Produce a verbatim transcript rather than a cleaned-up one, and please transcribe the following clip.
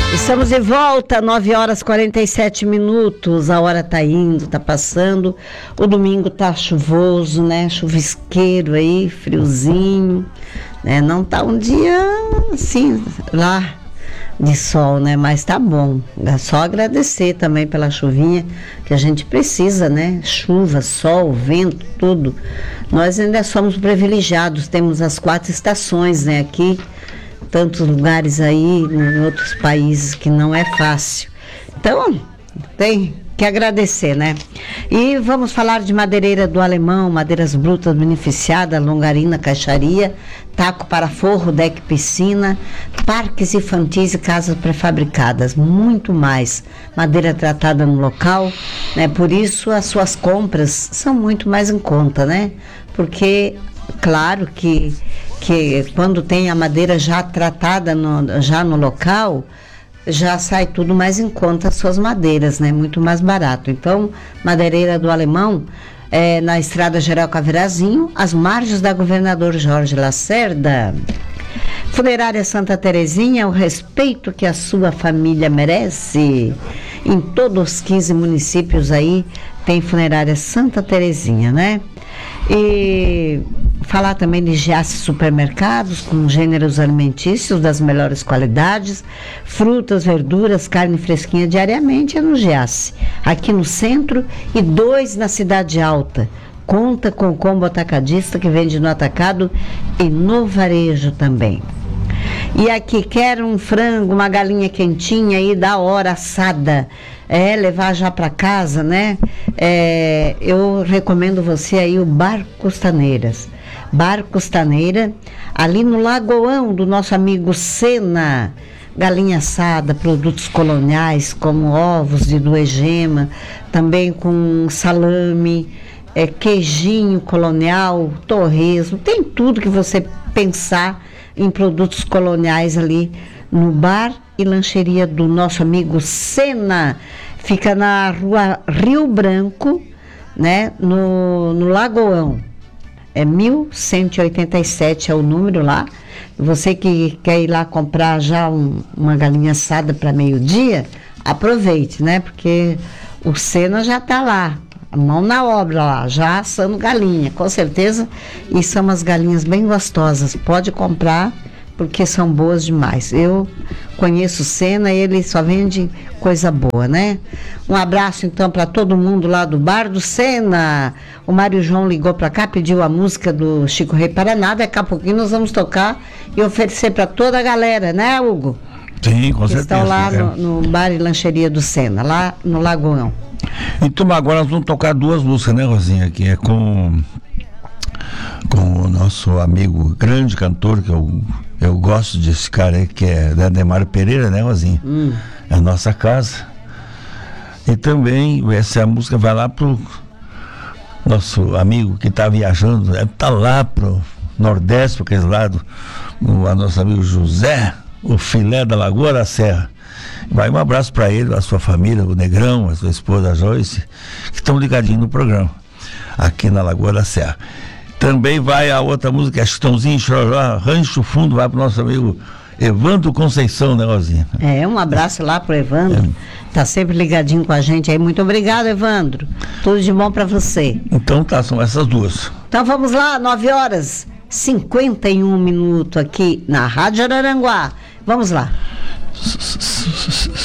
Estamos de volta, nove horas e quarenta e sete minutos, a hora tá indo, tá passando, o domingo tá chuvoso, né, chuvisqueiro aí, friozinho, né, não tá um dia assim, lá de sol, né, mas tá bom, é só agradecer também pela chuvinha, que a gente precisa, né, chuva, sol, vento, tudo, nós ainda somos privilegiados, temos as quatro estações, né, aqui, tantos lugares aí, em outros países, que não é fácil. Então, tem que agradecer, né? E vamos falar de madeireira do Alemão, madeiras brutas beneficiadas, longarina, caixaria, taco para forro, deck piscina, parques infantis e casas pré-fabricadas, muito mais. Madeira tratada no local, né? Por isso as suas compras são muito mais em conta, né? Porque, claro que que quando tem a madeira já tratada no, já no local, já sai tudo mais em conta as suas madeiras, né? Muito mais barato. Então, madeireira do Alemão, é, na Estrada Geral Cavirazinho, às margens da Governador Jorge Lacerda. Funerária Santa Terezinha, o respeito que a sua família merece. Em todos os quinze municípios aí, tem Funerária Santa Terezinha, né? E falar também de Giasse Supermercados, com gêneros alimentícios das melhores qualidades, frutas, verduras, carne fresquinha diariamente é no Giasse, aqui no centro e dois na Cidade Alta. Conta com o combo atacadista que vende no atacado e no varejo também. E aqui, quer um frango, uma galinha quentinha aí da hora, assada, é, levar já para casa, né? É, eu recomendo você aí o Bar Costaneiras. Bar Costaneira, ali no Lagoão do nosso amigo Sena. Galinha assada, produtos coloniais como ovos de duegema, também com salame, é, queijinho colonial, torresmo, tem tudo que você pensar em produtos coloniais ali no bar e lancheria do nosso amigo Sena. Fica na rua Rio Branco, né, no, no Lagoão. É mil cento e oitenta e sete é o número lá. Você que quer ir lá comprar já um, uma galinha assada para meio-dia, aproveite, né? Porque o Sena já está lá, a mão na obra lá, já assando galinha, com certeza. E são umas galinhas bem gostosas. Pode comprar, porque são boas demais. Eu conheço o Sena, ele só vende coisa boa, né? Um abraço então para todo mundo lá do Bar do Sena. O Mário João ligou para cá, pediu a música do Chico Rei Paraná. Daqui a pouquinho nós vamos tocar e oferecer para toda a galera, né, Hugo? Sim, com que certeza. Estão lá é. no, no Bar e Lancheria do Sena, lá no Lagoão. Então agora nós vamos tocar duas músicas, né, Rosinha? Que é com, com o nosso amigo, grande cantor, que eu, eu gosto desse cara aí, que é Ademar Pereira, né, Rosinha? Hum. É a Nossa Casa. E também essa música vai lá pro nosso amigo que está viajando, está lá pro Nordeste, para aquele lado, o a nosso amigo José, o filé da Lagoa da Serra. Vai um abraço para ele, a sua família, o Negrão, a sua esposa Joyce, que estão ligadinhos no programa, aqui na Lagoa da Serra. Também vai a outra música, que é Chitãozinho Chororó, Rancho Fundo, vai para o nosso amigo Evandro Conceição, né, Rosinha? É, um abraço lá pro Evandro, é. Tá sempre ligadinho com a gente aí. Muito obrigado, Evandro. Tudo de bom para você. Então tá, são essas duas. Então vamos lá, nove horas e cinquenta e um minutos aqui na Rádio Araranguá. Vamos lá.